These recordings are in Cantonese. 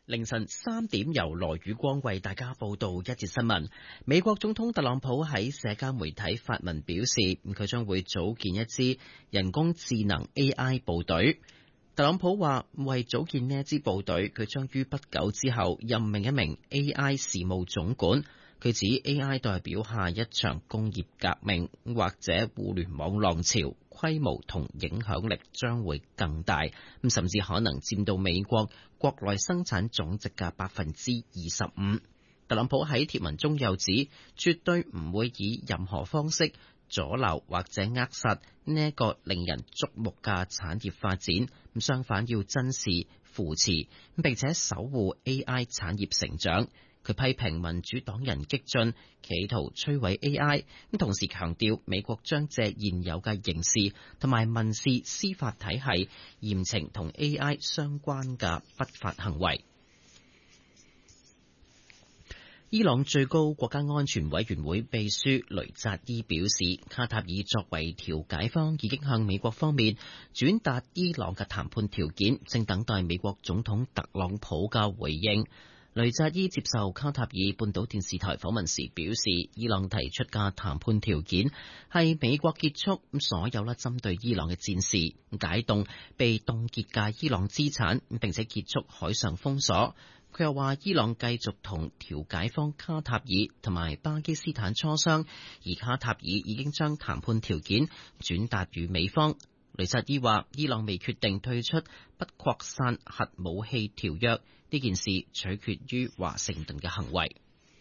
凌晨3點，由羅宇光為大家報道一節新聞。美國總統特朗普喺社交媒體發文表示，佢將會組建一支人工智能 AI 部隊。特朗普話，為組建呢一支部隊，佢將於不久之後任命一名 AI 事務總管。佢指 AI 代表下一場工業革命或者互聯網浪潮，規模同影響力將會更大，甚至可能佔到美國國內生產總值嘅25%。特朗普喺貼文中又指，絕對唔會以任何方式阻撓或者扼殺呢一個令人矚目嘅產業發展，相反要珍視、扶持並且守護 AI 產業成長。佢批評民主黨人激進，企圖摧毀 AI， 同時強調美國將借現有嘅刑事同埋民事司法體系嚴懲同 AI 相關嘅不法行為。伊朗最高國家安全委員會秘書雷扎伊表示，卡塔爾作為調解方已經向美國方面轉達伊朗嘅談判條件，正等待美國總統特朗普嘅回應。雷扎伊接受卡塔爾半島電視台訪問時表示，伊朗提出嘅談判條件係美國結束所有針對伊朗嘅戰事，解凍被凍結嘅伊朗資產，並且結束海上封鎖。佢又話，伊朗繼續同調解方卡塔爾同埋巴基斯坦磋商，而卡塔爾已經將談判條件轉達予美方。雷扎伊話，伊朗未決定退出不擴散核武器條約，呢件事取決於華盛頓嘅行為。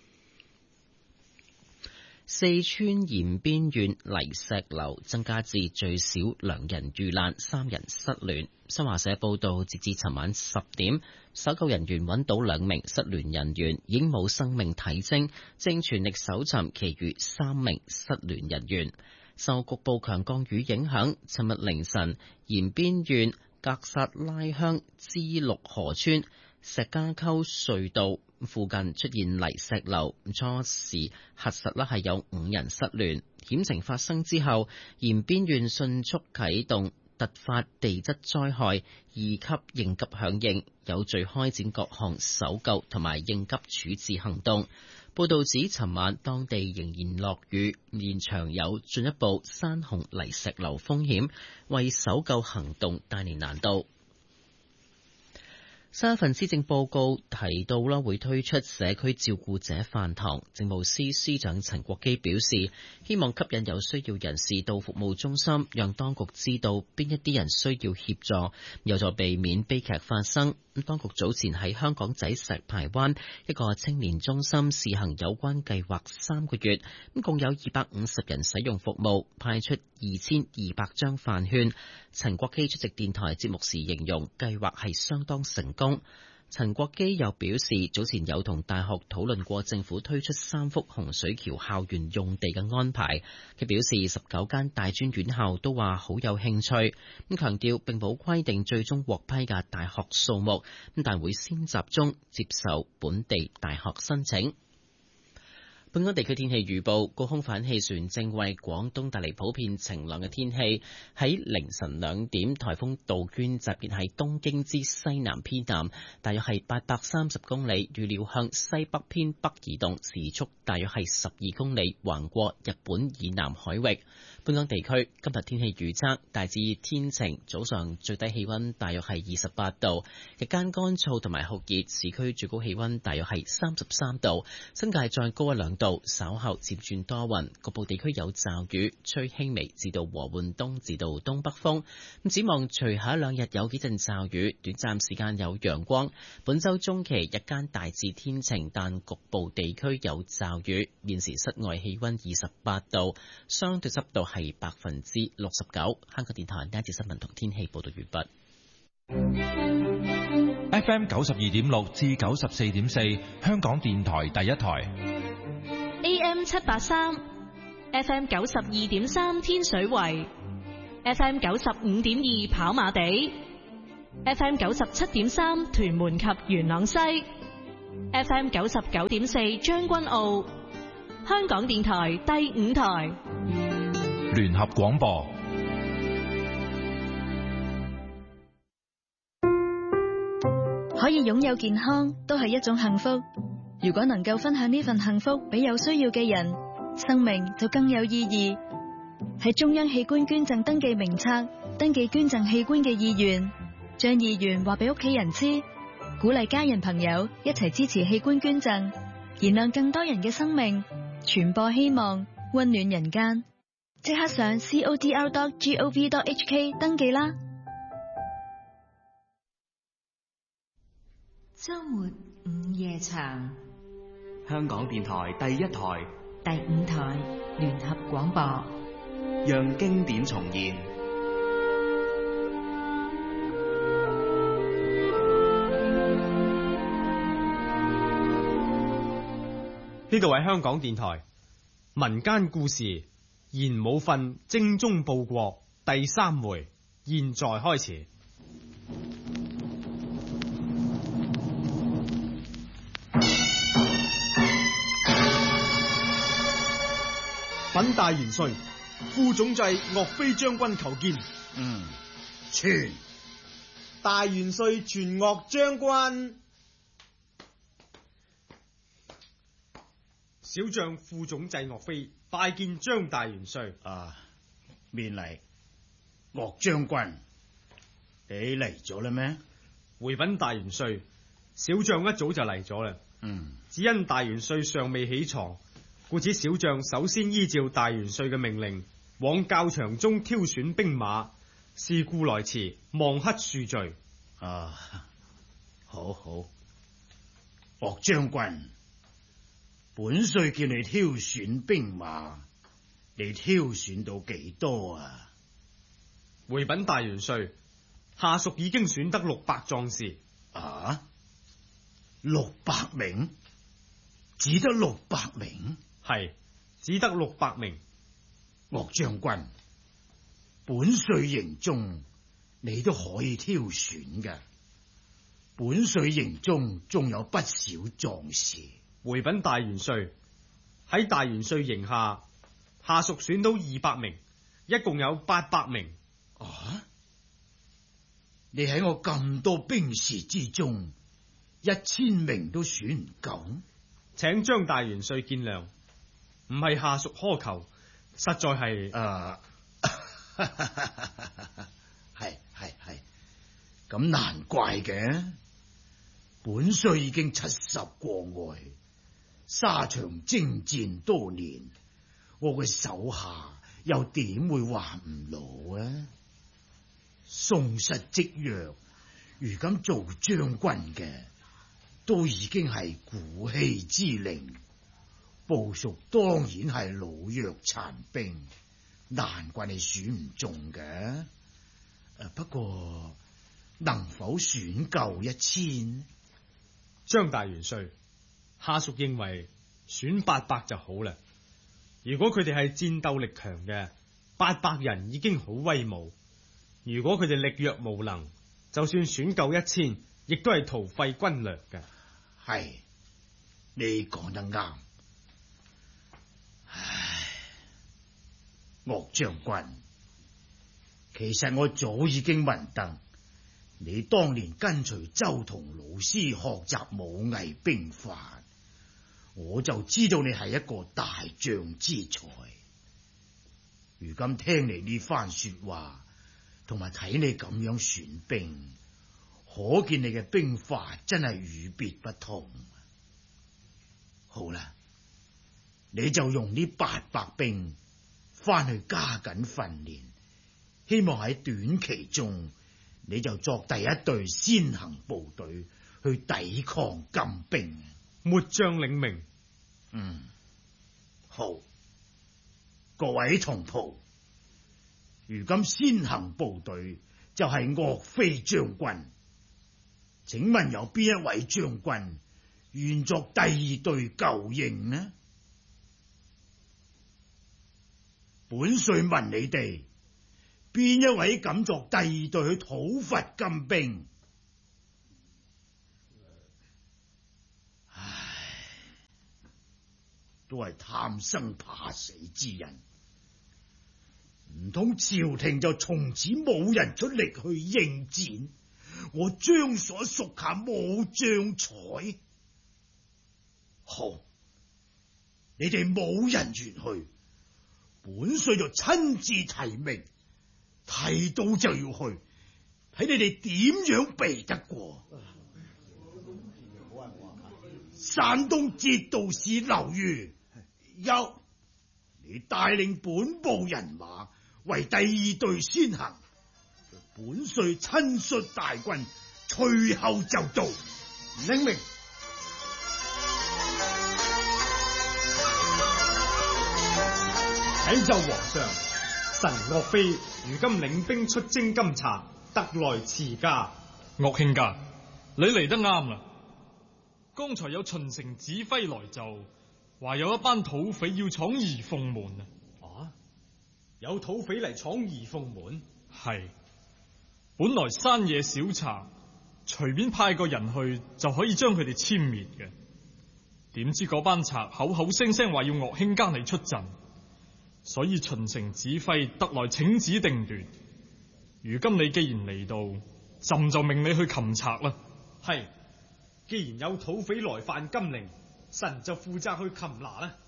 四川延邊縣泥石流增加至最少2人遇難，3人失聯。新華社報道，截至尋晚10點，搜救人員揾到2名失聯人員，已經冇生命體徵，正全力搜尋其餘3名失聯人員。受局部強降雨影響，尋日凌晨延邊縣格薩拉鄉支陸河村石家溝隧道附近出現泥石流，初時核實係有5人失聯。險情發生之後，延邊縣迅速啟動突發地質災害2級應急響應，有序開展各項搜救同埋應急處置行動。報道指，尋晚當地仍然落雨，現場有進一步山洪泥石流風險，為搜救行動帶嚟難度。新一份施政報告提到會推出社區照顧者飯堂。政務司司長陳國基表示，希望吸引有需要人士到服務中心，讓當局知道邊一啲人需要協助，有助避免悲劇發生。當局早前喺香港仔石排灣一個青年中心試行有關計劃3個月，共有250人使用服務，派出2200張飯券。陳國基出席電台節目時形容計劃係相當成功。陳國基又表示，早前有同大學討論過政府推出3幅洪水橋校園用地嘅安排。佢表示19間大專院校都話好有興趣，強調並冇規定最終獲批嘅大學數目，但會先集中接受本地大學申請。本港地區天氣預報，高空反氣旋正為廣東帶嚟普遍晴朗嘅天氣。喺凌晨2點，颱風杜鵑集結喺東京之西南偏南，大約係830公里，預料向西北偏北移動，時速大約係12公里，橫過日本以南海域。本港地區今日天氣預測大致天晴，早上最低氣溫大約係28度，日間乾燥同埋酷熱，市區最高氣溫大約係33度，新界再高1-2度。稍後漸轉多雲，局部地區有驟雨，吹輕微至到和緩東至到東北風。展望隨後2日有幾陣驟雨，短暫時間有陽光。本週中期日間大致天晴，但局部地區有驟雨。現時室外氣溫28度，相對濕度係69%。香港電台呢一節新聞同天氣報道完畢。 FM 92.6至94.4，香港電台第一台。 AM 783 FM 92.3天水圍 FM 95.2跑馬地 FM 97.3屯門及元朗西 FM 99.4將軍澳。香港電台第5台聯合廣播。 可以擁有健康都係一種幸福。如果能夠分享呢份幸福俾有需要嘅人，生命就更有意義。喺中央器官捐贈登記名冊登記捐贈器官嘅意願，將意願話俾屋企人知，鼓勵家人朋友一齊支持器官捐贈，燃亮更多人嘅生命，傳播希望，溫暖人間。即刻上 codr.gov.hk 登記啦！ 周末午夜場， 香港電台第一台、 第5台聯合廣播， 讓經典重現。 呢度係香港電台民間故事賢武訓精忠報國第3回，現在開始。稟大元帥，副總制岳飛將軍求見。 傳大元帥傳岳將軍。小將副總制岳飛拜見張大元帥。 面禮。岳將軍，你嚟咗啦咩？ 回稟大元帥，小將一早就嚟咗啦。只因大元帥尚未起床，故此小將首先依照大元帥嘅命令，往教場中挑選兵馬，是故來遲，望乞恕罪。 好好。岳將軍，本帥叫你挑選兵馬，你挑選到幾多啊？ 回稟大元帥，下屬已經選得600壯士。 600名？只得600名？ 係，只得600名。 岳將軍，本帥營中你都可以挑選嘅，本帥營中仲有不少壯士。 回稟大元帥，喺大元帥營下，下屬選到200名，一共有800名。 你喺我咁多兵士之中，1000名都選唔夠， 請張大元帥見諒，唔係下屬苛求，實在係係，咁難怪嘅。本帥已經70過外，沙場征戰多年，我嘅手下又點會話唔老啊？宋室積弱，如今做將軍嘅都已經係古稀之齡，部屬當然係老弱殘兵，難怪你選唔中嘅。不過能否選夠1000？ 張大元帥，下屬認為選800就好啦。如果佢哋係戰鬥力強嘅，800人已經好威武；如果佢哋力弱無能，就算選夠1000，亦都係徒費軍糧嘅。 係，你講得啱。岳將軍，其實我早已經聞得你當年跟隨周同老師學習武藝兵法，我就知道你係一個大將之才。如今聽你呢番說話，同埋睇你咁樣選兵，可見你嘅兵法真係與別不同。好啦，你就用呢800兵翻去加緊訓練，希望喺短期中你就作第一隊先行部隊去抵抗金兵。 末將領命。 好，各位同袍，如今先行部隊就係岳飛將軍，請問有邊一位將軍願作第2隊救應呢？本帥問你哋，邊一位敢作第2隊去討伐金兵？都係貪生怕死之人，唔通朝廷就從此冇人出力去應戰， 我將所屬下冇將才。好，你哋冇人願去，本帥就親自提名，提到就要去，睇你哋點樣避得過。山東節度使劉豫，有你帶領本部人馬為第二隊先行，本帥親率大軍隨後就到。領命。 啟奏皇上，臣岳飛如今領兵出征金賊，特來辭駕。 岳卿家，你嚟得啱啦。剛才有秦城指揮來奏，話有一班土匪要闖儀鳳門啊！ 啊，有土匪嚟闖儀鳳門？ 係，本來山野小賊，隨便派個人去就可以將佢哋殲滅嘅。點知嗰班賊口口聲聲話要岳卿家嚟出陣，所以秦城指揮特來請旨定奪。如今你既然嚟到，朕就命你去擒賊啦。 係。既然有土匪來犯金陵，臣就負責去擒拿啦。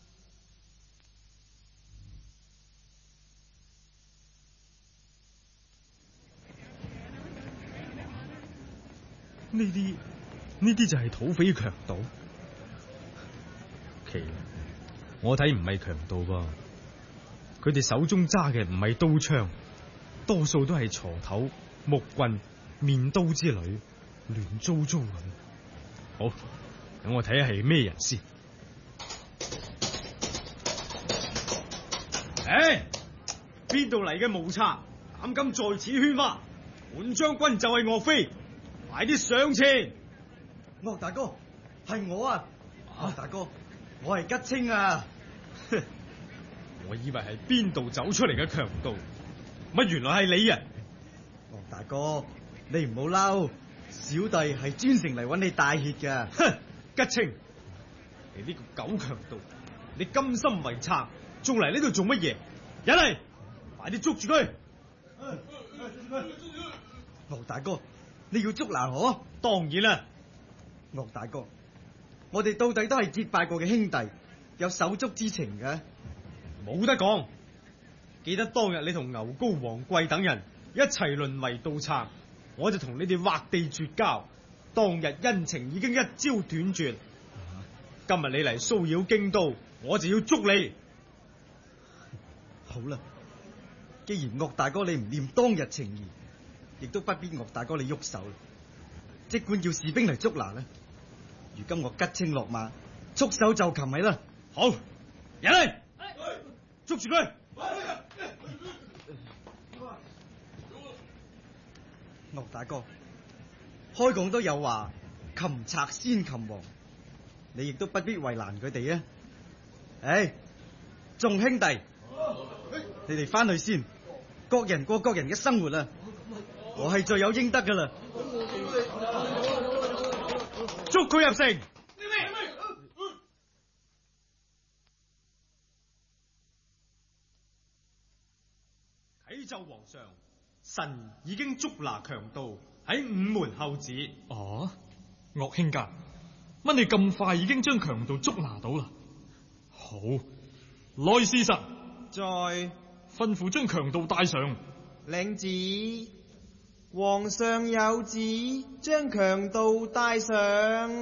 呢啲就係土匪強盜？奇，我睇唔係強盜噃，佢哋手中揸嘅唔係刀槍，多數都係鋤頭、木棍、面刀之類，亂糟糟咁。好，等我睇下係咩人先。邊度嚟嘅無賊，膽敢在此喧嘩？本將軍就係岳飛，快啲上前！ 岳大哥，係我啊！岳大哥，我係吉清啊！ 我以為係邊度走出嚟嘅強盜，乜原來係你啊！ 岳大哥，你唔好嬲。小弟係專程嚟揾你帶挈㗎。 哼，吉清，你呢個狗強盜，你甘心為賊，仲嚟呢度做乜嘢？入嚟，快啲捉住佢！ 岳大哥，你要捉拿我？ 當然啦。 岳大哥，我哋到底都係結拜過嘅兄弟，有手足之情嘅。 冇得講。記得當日你同牛高、黃貴等人一齊淪為盜賊，我就同你哋劃地絕交，當日恩情已經一朝斷絕。今日你嚟騷擾京都，我就要捉你。 好啦，既然岳大哥你唔念當日情誼，亦都不必岳大哥你喐手啦。即管叫士兵嚟捉拿啦。如今我吉清落馬，束手就擒咪啦。 好，入嚟，捉住佢。 岳大哥，開講都有話，擒賊先擒王，你亦都不必為難佢哋啊！眾兄弟，你哋翻去先，各人過各人嘅生活啦。我係罪有應得噶啦。 捉佢入城。啟奏皇上，臣已經捉拿強盜，喺午門候旨。 哦，岳卿家，乜你咁快已經將強盜捉拿到啦？好，來使臣在吩咐將強盜帶上。 領旨，皇上有旨，將強盜帶上。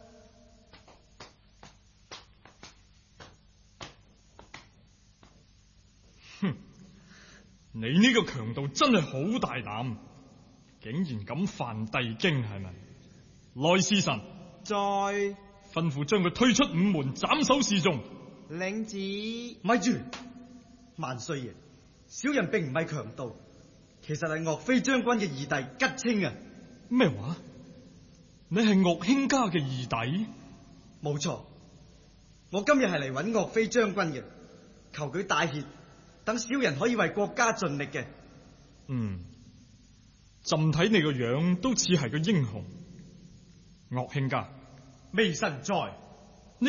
哼，你呢個強盜真係好大膽，竟然敢犯帝京，係咪？來使臣在吩咐將佢推出午門，斬首示眾。 領旨。 咪住，萬歲爺，小人並唔係強盜，其實係岳飛將軍嘅義弟吉清啊！ 咩話？你係岳卿家嘅義弟？ 冇錯，我今日係嚟揾岳飛將軍嘅，求佢帶挈，等小人可以為國家盡力嘅。 朕睇你個樣都似係個英雄。岳卿家， 微臣在。